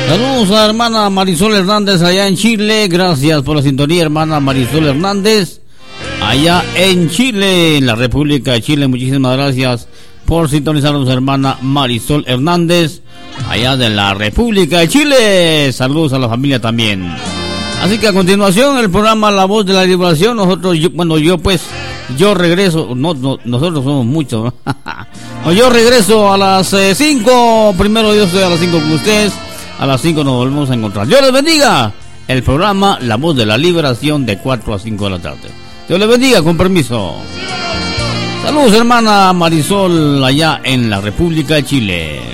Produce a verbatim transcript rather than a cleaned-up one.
Saludos a la hermana Marisol Hernández allá en Chile. Gracias por la sintonía, hermana Marisol Hernández allá en Chile, en la República de Chile. Muchísimas gracias por sintonizarnos, hermana Marisol Hernández allá de la República de Chile. Saludos a la familia también. Así que a continuación el programa La Voz de la Liberación. Nosotros, yo, bueno, yo pues, yo regreso, no, no nosotros somos muchos, ¿no? Yo regreso a las cinco, primero yo estoy a las cinco con ustedes, a las cinco nos volvemos a encontrar. Dios les bendiga. El programa La Voz de la Liberación de cuatro a cinco de la tarde. Dios les bendiga, con permiso. Saludos, hermana Marisol allá en la República de Chile.